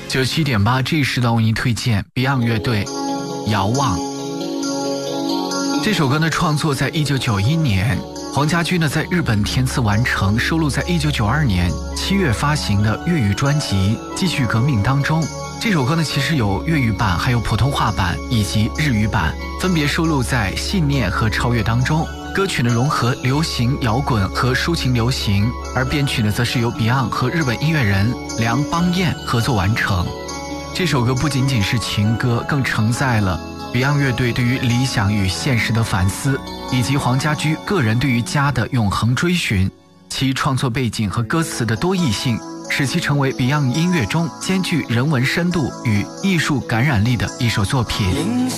97.8这一时段为您推荐 Beyond 乐队《遥望》。这首歌呢创作在1991年，黄家驹呢在日本填词完成，收录在1992年7月发行的粤语专辑《继续革命》当中。这首歌呢其实有粤语版，还有普通话版以及日语版，分别收录在《信念》和《超越》当中。歌曲呢融合流行摇滚和抒情流行，而编曲呢则是由 Beyond 和日本音乐人梁邦彦合作完成。这首歌不仅仅是情歌，更承载了 Beyond 乐队对于理想与现实的反思，以及黄家驹个人对于家的永恒追寻。其创作背景和歌词的多义性，使其成为 Beyond 音乐中兼具人文深度与艺术感染力的一首作品。